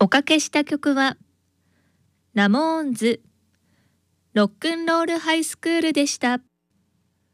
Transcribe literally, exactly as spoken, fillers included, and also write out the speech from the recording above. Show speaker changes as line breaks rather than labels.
おかけした曲はラモーンズロックンロールハイスクールでした。